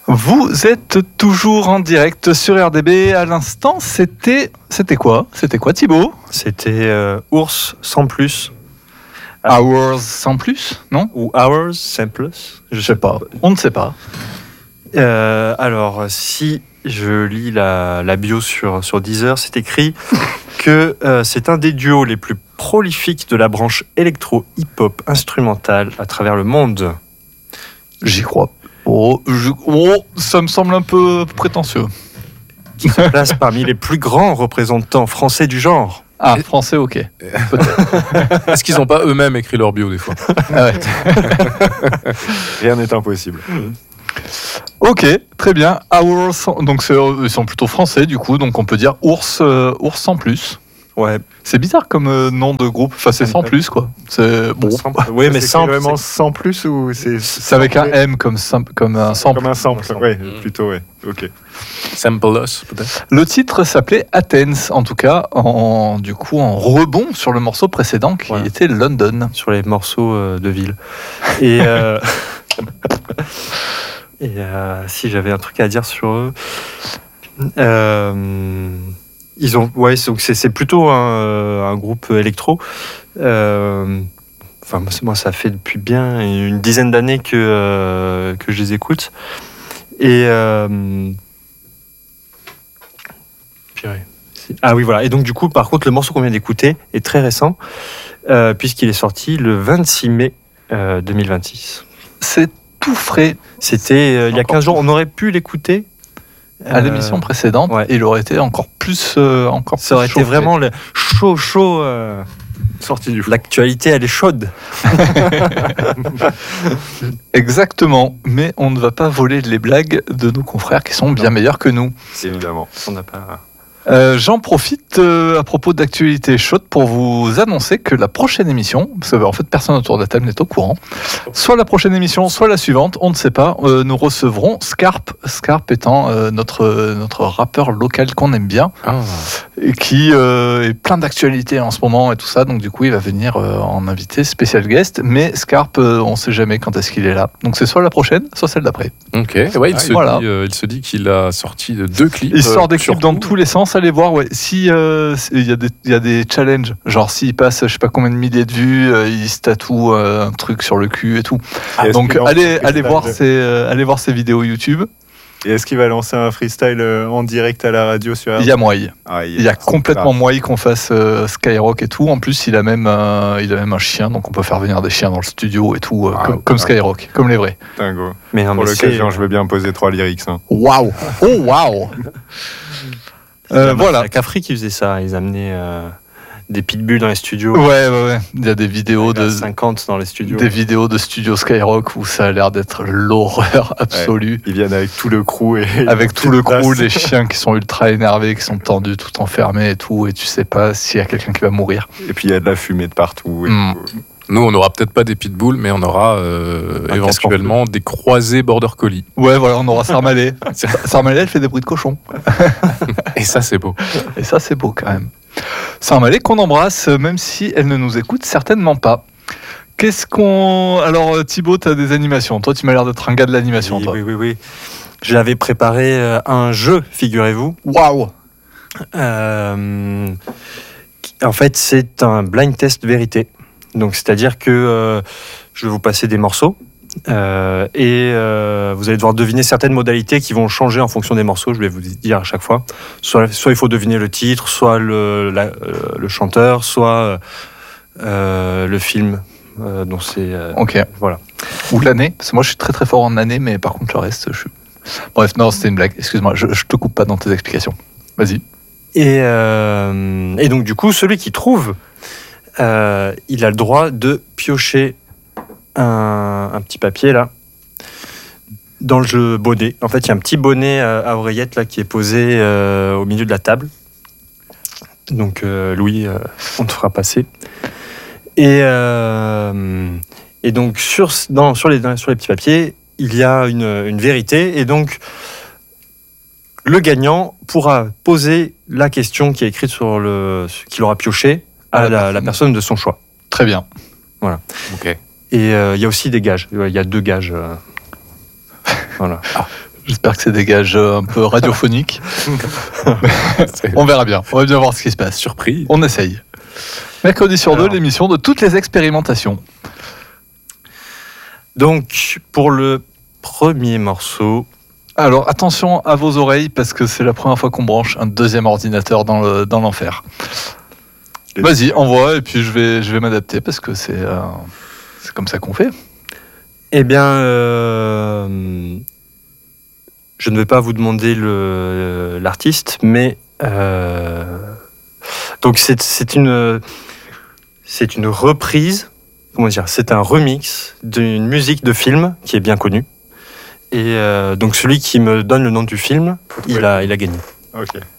Vous êtes toujours en direct sur RDB. À l'instant, c'était quoi Thibaut? C'était Ours sans plus. Hours sans plus, non? Ou Hours sans plus. Je sais pas. On ne sait pas. Alors, si je lis la bio sur Deezer, c'est écrit que c'est un des duos les plus prolifiques de la branche électro-hip-hop instrumentale à travers le monde. J'y crois. Ça me semble un peu prétentieux. Qui se place parmi les plus grands représentants français du genre. Ah, français, ok. Peut-être. Est-ce qu'ils n'ont pas eux-mêmes écrit leur bio des fois? Ah ouais. Rien n'est impossible. Ok, très bien. Donc ils sont plutôt français du coup, donc on peut dire ours sans plus. Ouais. C'est bizarre comme nom de groupe. Enfin, c'est sans plus quoi. C'est bon. Oui, mais sans vraiment sans plus ou c'est avec un M comme un sample. Comme un sample. Ouais, plutôt ouais. Ok. Sample-us, peut-être. Le titre s'appelait Athens, en tout cas, en rebond sur le morceau précédent qui était London. Sur les morceaux de ville. Et si j'avais un truc à dire sur eux, ils ont, donc c'est plutôt un groupe électro. Moi, ça fait depuis bien une dizaine d'années que je les écoute. Et ah oui, voilà. Et donc du coup, par contre, le morceau qu'on vient d'écouter est très récent, puisqu'il est sorti le 26 mai 2026. C'est tout frais. C'était il y a 15 jours. On aurait pu l'écouter à l'émission précédente, et il aurait été encore plus ça aurait été vraiment le chaud sorti du four. L'actualité, elle est chaude. Exactement, mais on ne va pas voler les blagues de nos confrères qui sont bien meilleurs que nous. Évidemment. On n'a pas... J'en profite à propos d'actualité chaude pour vous annoncer que la prochaine émission, parce que en fait personne autour de la table n'est au courant, soit la prochaine émission, soit la suivante, on ne sait pas, nous recevrons Scarp étant notre rappeur local qu'on aime bien, et qui est plein d'actualités en ce moment et tout ça, donc du coup il va venir en invité spécial guest, mais Scarp, on ne sait jamais quand est-ce qu'il est là, donc c'est soit la prochaine, soit celle d'après. Ok, ouais, il se dit qu'il a sorti 2 clips. Il sort des clips dans tous les sens. Allez voir, si il y a des challenges, genre s'il passe je sais pas combien de milliers de vues, il se tatoue un truc sur le cul et tout. Donc allez voir ses vidéos YouTube. Et est-ce qu'il va lancer un freestyle en direct à la radio sur RDB? Il y a moyen. Il y a complètement moyen qu'on fasse Skyrock et tout. En plus, il a même un chien, donc on peut faire venir des chiens dans le studio et tout, comme Skyrock, comme les vrais. Dingo. Mais pour l'occasion, je veux bien poser 3 lyrics. Waouh! Oh waouh! Voilà. C'est Capri qui faisait ça. Ils amenaient des pitbulls dans les studios. Ouais. Il y a des vidéos de 50 dans les studios. Des vidéos de studio Skyrock où ça a l'air d'être l'horreur absolue. Ouais. Ils viennent avec tout le crew les chiens qui sont ultra énervés, qui sont tendus, tout enfermés et tout, et tu sais pas s'il y a quelqu'un qui va mourir. Et puis il y a de la fumée de partout. Nous, on n'aura peut-être pas des pitbulls, mais on aura éventuellement des croisés border collie. Ouais, voilà, on aura Sarmalé. Sarmalé, elle fait des bruits de cochon. Et ça, c'est beau. Et ça, c'est beau quand même. Sarmalé qu'on embrasse, même si elle ne nous écoute certainement pas. Alors, Thibaut, tu as des animations. Toi, tu m'as l'air d'être un gars de l'animation, toi. Oui. J'avais préparé un jeu, figurez-vous. Waouh! En fait, c'est un blind test vérité. Donc, c'est-à-dire que je vais vous passer des morceaux et vous allez devoir deviner certaines modalités qui vont changer en fonction des morceaux. Je vais vous dire à chaque fois. Soit il faut deviner le titre, soit le chanteur, soit le film. Donc c'est ok. Voilà. Ou l'année. Parce que moi, je suis très très fort en année, mais par contre le reste, je suis. Bref, non, c'était une blague. Excuse-moi, je te coupe pas dans tes explications. Vas-y. Et donc du coup, celui qui trouve. Il a le droit de piocher un petit papier là dans le jeu bonnet. En fait, il y a un petit bonnet à oreillette là qui est posé au milieu de la table. Donc Louis, on te fera passer. Et donc sur les petits papiers, il y a une vérité et donc le gagnant pourra poser la question qui est écrite sur qu'il aura pioché à la personne de son choix. Très bien. Voilà. Ok. Et il y a aussi des gages. Il y a 2 gages. Voilà. J'espère que c'est des gages un peu radiophoniques. On verra bien. On va bien voir ce qui se passe. Surpris. On essaye. Mercredi sur 2, l'émission de toutes les expérimentations. Donc, pour le premier morceau... Alors, attention à vos oreilles, parce que c'est la première fois qu'on branche un deuxième ordinateur dans l'enfer. Vas-y, envoie, et puis je vais m'adapter, parce que c'est comme ça qu'on fait. Eh bien, je ne vais pas vous demander l'artiste, mais donc c'est une reprise, comment dire, c'est un remix d'une musique de film qui est bien connue. Et donc celui qui me donne le nom du film, il a gagné. Ok.